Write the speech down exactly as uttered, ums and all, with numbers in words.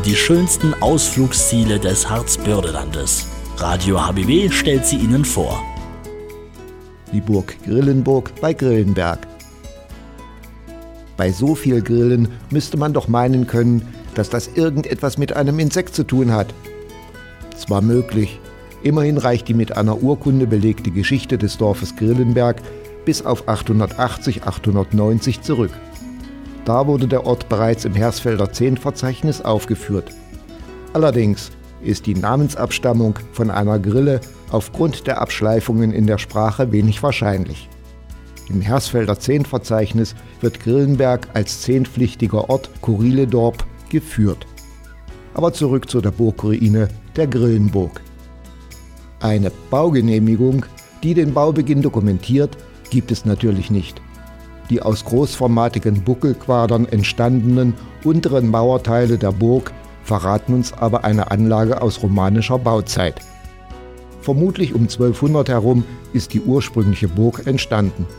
die schönsten Ausflugsziele des Harzbördelandes. Radio H B W stellt sie Ihnen vor. Die Burg Grillenburg bei Grillenberg. Bei so viel Grillen müsste man doch meinen können, dass das irgendetwas mit einem Insekt zu tun hat. Zwar möglich, immerhin reicht die mit einer Urkunde belegte Geschichte des Dorfes Grillenberg bis auf achthundertachtzig, achthundertneunzig zurück. Da wurde der Ort bereits im Hersfelder Zehn-Verzeichnis aufgeführt. Allerdings ist die Namensabstammung von einer Grille aufgrund der Abschleifungen in der Sprache wenig wahrscheinlich. Im Hersfelder Zehn-Verzeichnis wird Grillenberg als zehntpflichtiger Ort Kuriledorp geführt. Aber zurück zu der Burgruine der Grillenburg. Eine Baugenehmigung, die den Baubeginn dokumentiert, gibt es natürlich nicht. Die aus großformatigen Buckelquadern entstandenen unteren Mauerteile der Burg verraten uns aber eine Anlage aus romanischer Bauzeit. Vermutlich um zwölfhundert herum ist die ursprüngliche Burg entstanden.